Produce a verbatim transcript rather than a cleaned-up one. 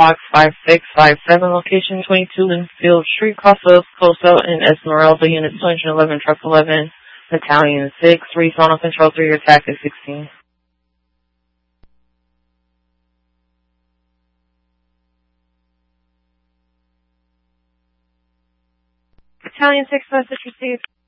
Box five six five seven, location twenty-two Linfield Street, Crossville, Coastal, in Esmeralda, Unit two eleven, Truck eleven, Battalion six, three, Zone Control three, your attack is sixteen. Battalion six, message received.